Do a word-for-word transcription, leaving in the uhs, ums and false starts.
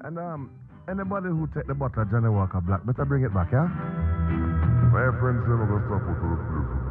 And um, anybody who take the bottle of Johnny Walker Black, better bring it back, yeah? My friends never gonna stop out of the place.